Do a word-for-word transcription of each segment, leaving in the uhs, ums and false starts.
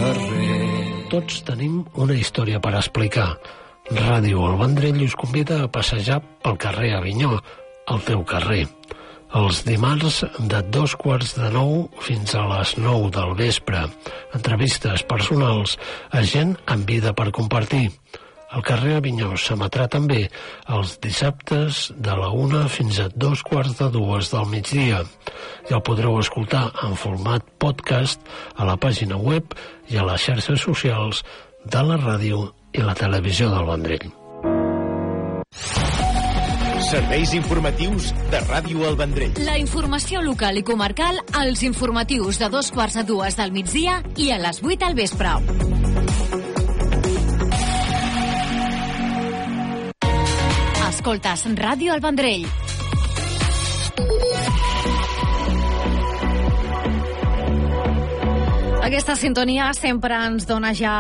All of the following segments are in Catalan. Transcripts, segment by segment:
carrer. Tots tenim una història per explicar. Ràdio El Vendrell us convida a passejar pel carrer Avinyó, el teu carrer. Els dimarts de dos quarts de nou fins a les nou del vespre. Entrevistes personals a gent amb vida per compartir. El carrer Avinyó s'emetrà també els dissabtes de la una fins a dos quarts de dues del migdia. I el podreu escoltar en format podcast a la pàgina web i a les xarxes socials de la ràdio i la televisió del Vendrell. Serveis informatius de Ràdio El Vendrell. La informació local i comarcal als informatius de dos quarts de dues del migdia i a les vuit al vespre. Escoltes Ràdio El Vendrell. Aquesta sintonia sempre ens dona ja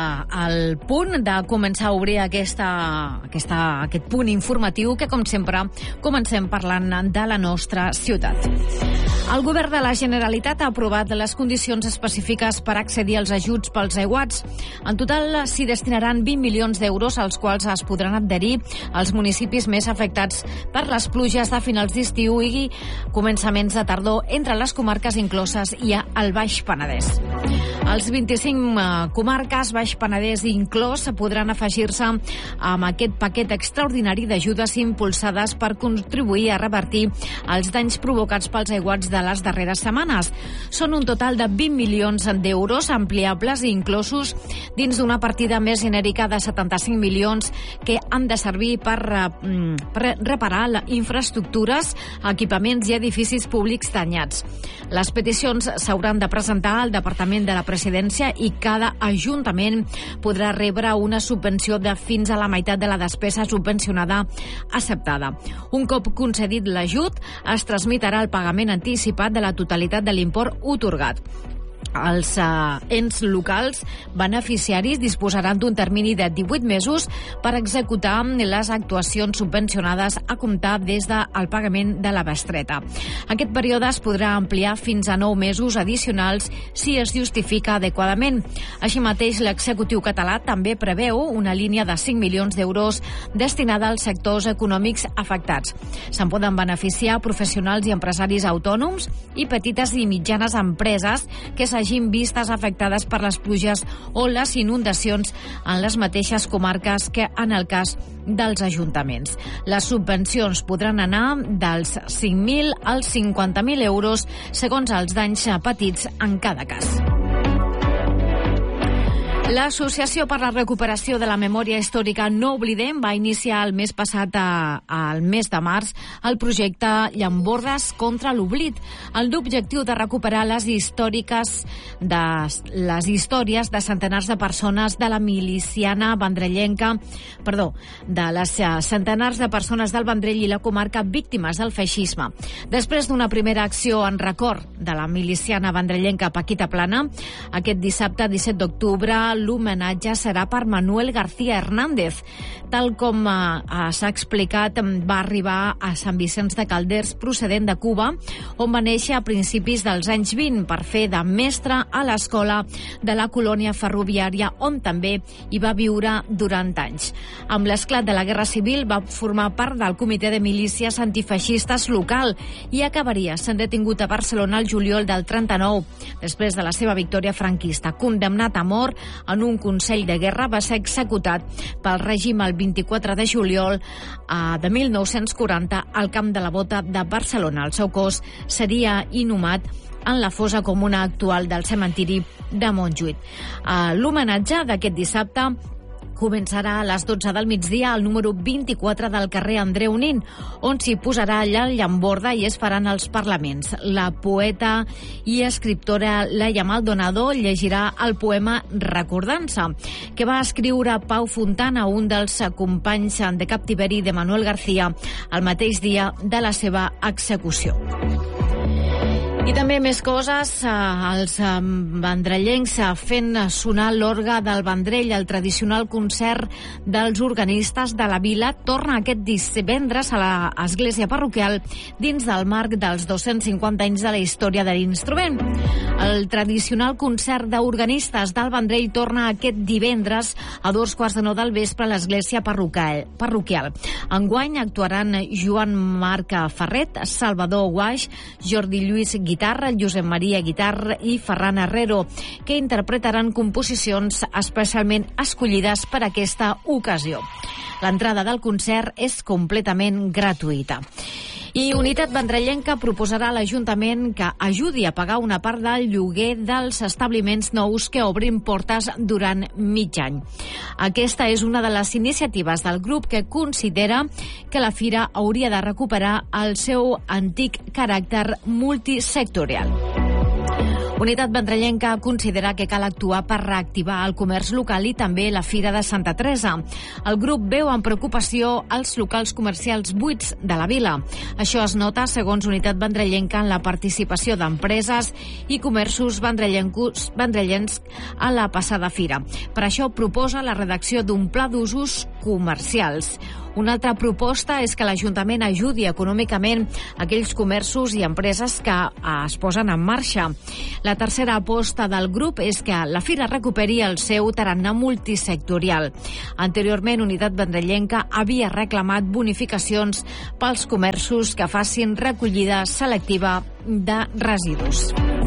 el punt de començar a obrir aquesta, aquesta, aquest punt informatiu que, com sempre, comencem parlant de la nostra ciutat. El govern de la Generalitat ha aprovat les condicions específiques per accedir als ajuts pels aiguats. En total s'hi destinaran vint milions d'euros, als quals es podran adherir els municipis més afectats per les pluges de finals d'estiu i començaments de tardor, entre les comarques incloses hi ha el Baix Penedès. Els vint-i-cinc comarques, Baix Penedès inclòs, podran afegir-se amb aquest paquet extraordinari d'ajudes impulsades per contribuir a revertir els danys provocats pels aiguats de les darreres setmanes. Són un total de vint milions d'euros ampliables i inclosos dins d'una partida més genèrica de setanta-cinc milions que han de servir per, per reparar infraestructures, equipaments i edificis públics danyats. Les peticions s'hauran de presentar al Departament de la Presidència i cada ajuntament podrà rebre una subvenció de fins a la meitat de la despesa subvencionada acceptada. Un cop concedit l'ajut, es transmetrà el pagament anticipat de la totalitat de l'import atorgat. Els uh, ens locals beneficiaris disposaran d'un termini de divuit mesos per executar les actuacions subvencionades a comptar des del pagament de la bestreta. Aquest període es podrà ampliar fins a nou mesos addicionals si es justifica adequadament. Així mateix, l'executiu català també preveu una línia de cinc milions d'euros destinada als sectors econòmics afectats. Se'n poden beneficiar professionals i empresaris autònoms i petites i mitjanes empreses que s'hagin vistes afectades per les pluges o les inundacions en les mateixes comarques que en el cas dels ajuntaments. Les subvencions podran anar dels cinc mil als cinquanta mil euros segons els danys patits en cada cas. L'Associació per la Recuperació de la Memòria Històrica No Oblidem va iniciar el mes passat, al mes de març, el projecte Llambordes contra l'Oblit, amb l'objectiu de recuperar les històriques de les històries de centenars de persones de la miliciana vendrellenca, perdó, de les centenars de persones del Vendrell i la comarca víctimes del feixisme. Després d'una primera acció en record de la miliciana vendrellenca Paquita Plana, aquest dissabte disset d'octubre l'homenatge serà per Manuel García Hernández. Tal com eh, s'ha explicat, va arribar a Sant Vicenç de Calders procedent de Cuba, on va néixer a principis dels anys vint per fer de mestre a l'escola de la colònia ferroviària, on també hi va viure durant anys. Amb l'esclat de la Guerra Civil va formar part del comitè de milícies antifeixistes local i acabaria sent detingut a Barcelona el juliol del trenta-nou, després de la seva victòria franquista. Condemnat a mort en un consell de guerra, va ser executat pel règim el vint-i-quatre de juliol de mil nou-cents quaranta al Camp de la Bota de Barcelona. El seu cos seria inhumat en la fossa comuna actual del cementiri de Montjuïc. L'homenatge d'aquest dissabte començarà a les dotze del migdia al número vint-i-quatre del carrer Andreu Nin, on s'hi posarà allà el llamborda i es faran els parlaments. La poeta i escriptora Laia Maldonado llegirà el poema Recordant-se, que va escriure Pau Fontana, un dels companys de captiveri de Manuel García, el mateix dia de la seva execució. I també més coses, els vendrellencs fent sonar l'orgue del Vendrell. El tradicional concert dels organistes de la vila torna aquest divendres a l'església parroquial dins del marc dels dos-cents cinquanta anys de la història de l'instrument. El tradicional concert d'organistes del Vendrell torna aquest divendres a dos quarts de nou del vespre a l'església parroquial. Enguany actuaran Joan Marc Ferret, Salvador Guaix, Jordi Lluís guitarra, Josep Maria guitarra i Ferran Herrero, que interpretaran composicions especialment escollides per aquesta ocasió. L'entrada del concert és completament gratuïta. I Unitat Vendrellenca proposarà a l'Ajuntament que ajudi a pagar una part del lloguer dels establiments nous que obrin portes durant mig any. Aquesta és una de les iniciatives del grup que considera que la fira hauria de recuperar el seu antic caràcter multisectorial. Unitat Vendrellenca considera que cal actuar per reactivar el comerç local i també la Fira de Santa Teresa. El grup veu amb preocupació els locals comercials buits de la vila. Això es nota, segons Unitat Vendrellenca, en la participació d'empreses i comerços vendrellens a la passada fira. Per això proposa la redacció d'un pla d'usos comercials. Una altra proposta és que l'Ajuntament ajudi econòmicament aquells comerços i empreses que es posen en marxa. La tercera aposta del grup és que la fira recuperi el seu tarannà multisectorial. Anteriorment, Unitat Vendrellenca havia reclamat bonificacions pels comerços que facin recollida selectiva de residus.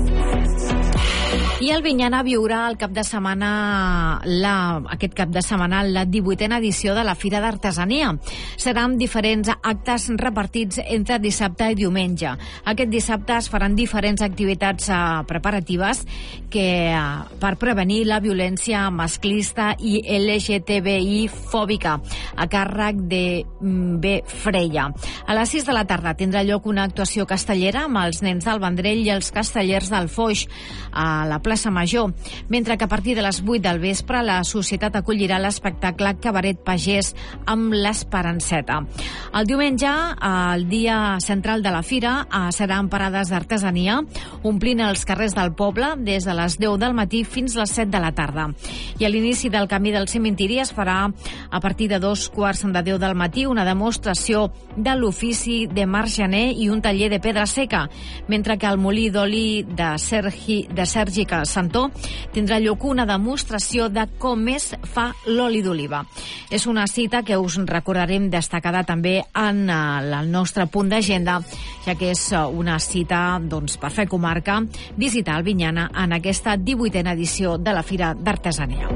I el Vinyana viurà el cap de setmana, la, aquest cap de setmana, la divuitena edició de la Fira d'Artesania. Seran diferents actes repartits entre dissabte i diumenge. Aquest dissabte es faran diferents activitats eh, preparatives que, eh, per prevenir la violència masclista i L G T B I fòbica, a càrrec de B. Freia. A les sis de la tarda tindrà lloc una actuació castellera amb els nens del Vendrell i els castellers del Foix a la plaça Major, mentre que a partir de les vuit del vespre la societat acollirà l'espectacle Cabaret Pagès amb l'Esperanceta. El diumenge, el dia central de la fira, serà en parades d'artesania, omplint els carrers del poble des de les deu del matí fins a les set de la tarda. I a l'inici del camí del cementiri es farà a partir de dos quarts de deu del matí una demostració de l'ofici de margener i un taller de pedra seca, mentre que al molí d'oli de Sergi, de Sergi Santó tindrà lloc una demostració de com es fa l'oli d'oliva. És una cita que us recordarem destacada també en el nostre punt d'agenda, ja que és una cita doncs, per fer comarca, visitar el Vinyana en aquesta divuitena edició de la Fira d'Artesania.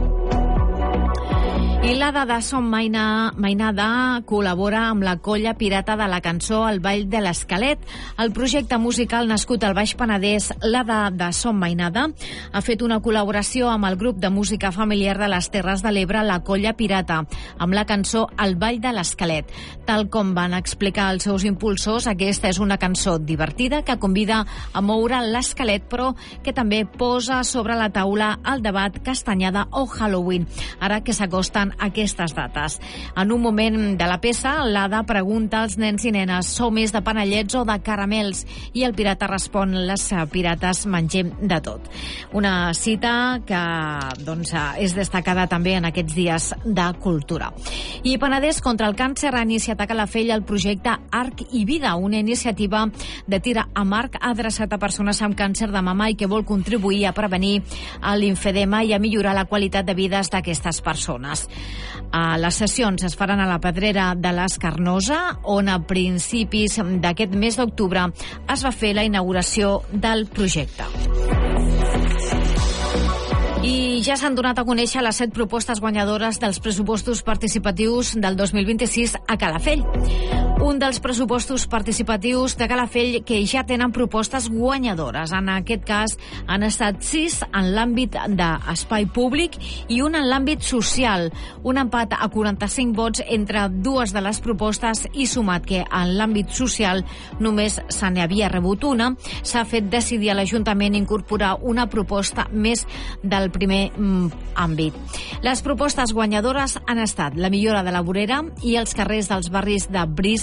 I l'Ada de Som Maina, Mainada col·labora amb la colla pirata de la cançó El Ball de l'Esquelet. El projecte musical nascut al Baix Penedès, l'Ada de Som Mainada, ha fet una col·laboració amb el grup de música familiar de les Terres de l'Ebre, la Colla Pirata, amb la cançó El Ball de l'Esquelet. Tal com van explicar els seus impulsors, aquesta és una cançó divertida que convida a moure l'esquelet, però que també posa sobre la taula el debat castanyada o Halloween, ara que s'acosten aquestes dates. En un moment de la peça, l'Ada pregunta als nens i nenes: sou més de panellets o de caramels? I el pirata respon: les pirates mengem de tot. Una cita que doncs, és destacada també en aquests dies de cultura. I Penedès contra el càncer ha iniciat a Calafell el projecte Arc i Vida, una iniciativa de tir amb arc adreçat a persones amb càncer de mama i que vol contribuir a prevenir l'imfedema i a millorar la qualitat de vides d'aquestes persones. Les sessions es faran a la Pedrera de l'Escarnosa, on a principis d'aquest mes d'octubre es va fer la inauguració del projecte. I ja s'han donat a conèixer les set propostes guanyadores dels pressupostos participatius del dos mil vint-i-sis a Calafell. Un dels pressupostos participatius de Calafell que ja tenen propostes guanyadores. En aquest cas han estat sis en l'àmbit d'espai públic i un en l'àmbit social. Un empat a quaranta-cinc vots entre dues de les propostes i sumat que en l'àmbit social només se n'hi havia rebut una, s'ha fet decidir a l'Ajuntament incorporar una proposta més del primer mm, àmbit. Les propostes guanyadores han estat la millora de la vorera i els carrers dels barris de Brisa,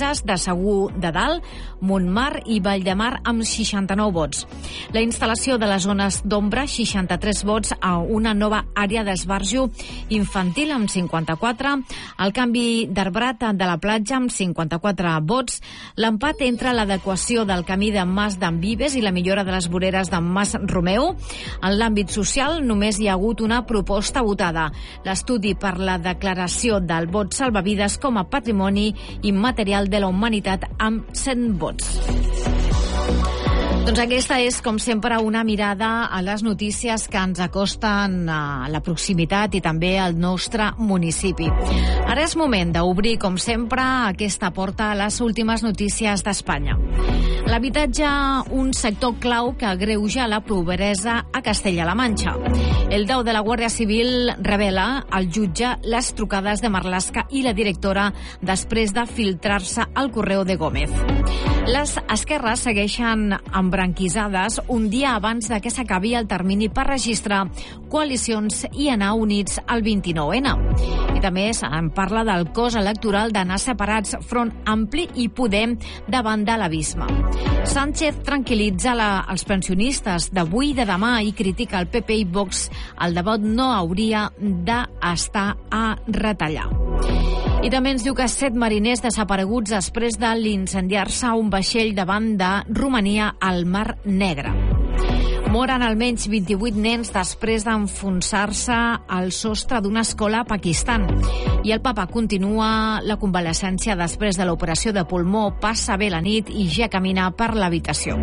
Sitges, de Segur de Dalt, Montmar i Valldemar amb seixanta-nou vots. La instal·lació de les zones d'ombra, seixanta-tres vots a una nova àrea d'esbarjo infantil amb cinquanta-quatre, el canvi d'arbrat de la platja amb cinquanta-quatre vots, l'empat entre l'adequació del camí de Mas d'en Vives i la millora de les voreres d'en Mas Romeu. En l'àmbit social només hi ha hagut una proposta votada, l'estudi per la declaració del bot salvavides com a patrimoni immaterial de la humanitat amb cent vots. Doncs aquesta és, com sempre, una mirada a les notícies que ens acosten a la proximitat i també al nostre municipi. Ara és moment d'obrir, com sempre, aquesta porta a les últimes notícies d'Espanya. L'habitatge, un sector clau que agreuja la pobresa a Castella-La Manxa. El deu de la Guàrdia Civil revela al jutge les trucades de Marlaska i la directora després de filtrar-se al correu de Gómez. Les esquerres segueixen embranquisades un dia abans de que s'acabi el termini per registrar coalicions i anar units al vint-i-nou ene. I també se'n parla del cos electoral d'anar separats Front Ampli i Podem davant de l'abisme. Sánchez tranquil·litza la, els pensionistes d'avui i de demà i critica el P P i Vox. El debat no hauria d'estar a retallar. I també ens diu que set mariners desapareguts després de l'incendiar-se un vaixell davant de Romania al Mar Negre. Moren almenys vint-i-vuit nens després d'enfonsar-se al sostre d'una escola a Pakistan. I el papa continua la convalescència després de l'operació de pulmó, passa bé la nit i ja camina per l'habitació.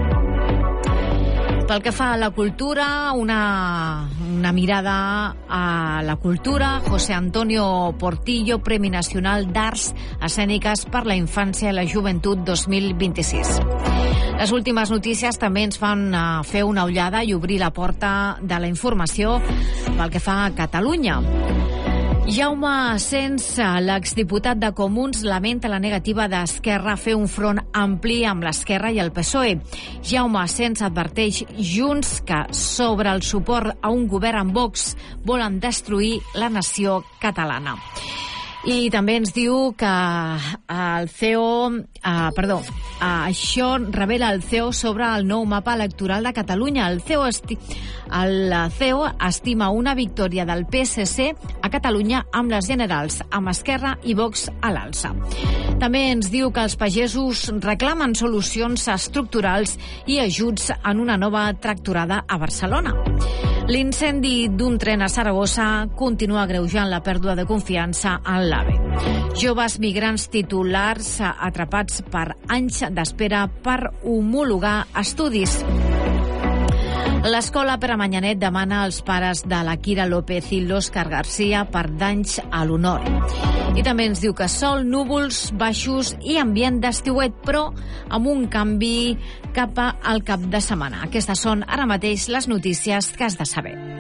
Pel que fa a la cultura, una, una mirada a la cultura. José Antonio Portillo, Premi Nacional d'Arts Escèniques per la Infància i la Joventut dos mil vint-i-sis. Les últimes notícies també ens fan fer una ullada i obrir la porta de la informació pel que fa a Catalunya. Jaume Asens, l'exdiputat de Comuns, lamenta la negativa d'Esquerra a fer un front ampli amb l'Esquerra i el P S O E. Jaume Asens adverteix Junts que sobre el suport a un govern amb Vox volen destruir la nació catalana. I també ens diu que el C E O, eh, perdó, eh, això revela el C E O sobre el nou mapa electoral de Catalunya. El C E O, esti el C E O estima una victòria del P S C a Catalunya amb les generals, amb Esquerra i Vox a l'alça. També ens diu que els pagesos reclamen solucions estructurals i ajuts en una nova tractorada a Barcelona. L'incendi d'un tren a Saragossa continua agreujant la pèrdua de confiança en l'AVE. Joves migrants titulars atrapats per anys d'espera per homologar estudis. L'Escola Pere Manyanet demana als pares de la Kira López i l'Òscar García per danys a l'honor. I també ens diu que sol, núvols baixos i ambient d'estiuet, però amb un canvi cap al cap de setmana. Aquestes són ara mateix les notícies que has de saber.